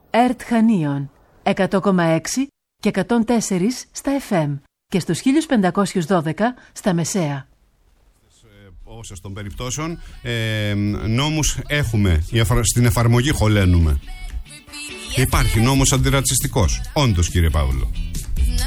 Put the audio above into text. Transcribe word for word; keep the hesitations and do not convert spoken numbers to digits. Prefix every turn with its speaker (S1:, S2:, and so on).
S1: ΕΡΤ Χανίων εκατό κόμμα έξι και εκατόν τέσσερα στα εφ εμ και στους χίλια πεντακόσια δώδεκα στα μεσαία.
S2: Όσες των περιπτώσεων ε, νόμους έχουμε, στην εφαρμογή χωλένουμε. Υπάρχει νόμος αντιρατσιστικός, όντως, κύριε Παύλο.